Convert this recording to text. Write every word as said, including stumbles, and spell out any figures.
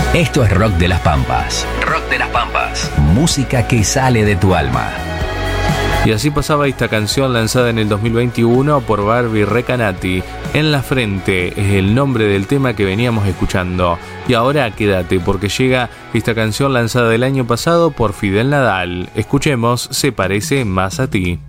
Esto es Rock de las Pampas. Rock de las Pampas. Música que sale de tu alma. Y así pasaba esta canción lanzada en el dos mil veintiuno por Barbie Recanati. En la frente es el nombre del tema que veníamos escuchando. Y ahora quédate porque llega esta canción lanzada el año pasado por Fidel Nadal. Escuchemos Se parece más a ti.